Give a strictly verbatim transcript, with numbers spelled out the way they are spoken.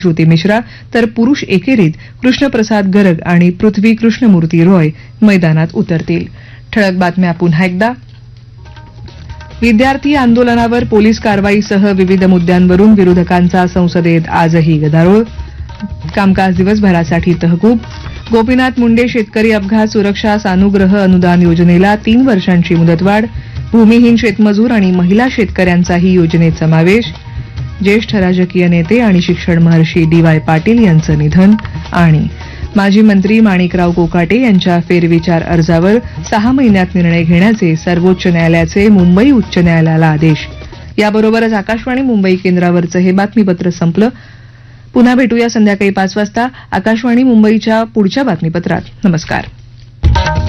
श्रुती मिश्रा तर पुरुष एकेरीत कृष्णप्रसाद गर्ग आणि पृथ्वी कृष्णमूर्ती रॉय मैदानात उतरतील. ठळक बातम्या पुन्हा एकदा. विद्यार्थी आंदोलनावर पोलीस कारवाईसह विविध मुद्द्यांवरून विरोधकांचा संसदेत आजही गदारोळ. कामकाज दिवसभरासाठी तहकूब. गोपीनाथ मुंडे शेतकरी अपघात सुरक्षा सानुग्रह अनुदान योजनेला तीन वर्षांची मुदतवाढ. भूमिहीन शेतमजूर आणि महिला शेतकऱ्यांचाही योजनेत समावेश. ज्येष्ठ राजकीय नेते आणि शिक्षण महर्षी डी वाय पाटील यांचं निधन. आणि माजी मंत्री माणिकराव कोकाटे यांच्या फेरविचार अर्जावर सहा महिन्यात निर्णय घेण्याचे सर्वोच्च न्यायालयाचे मुंबई उच्च न्यायालयाला आदेश. याबरोबरच आकाशवाणी मुंबई केंद्रावरचं हे बातमीपत्र संपलं. पुन्हा भेटूया संध्याकाळी पाच वाजता आकाशवाणी मुंबईच्या पुढच्या बातमीपत्रात. नमस्कार.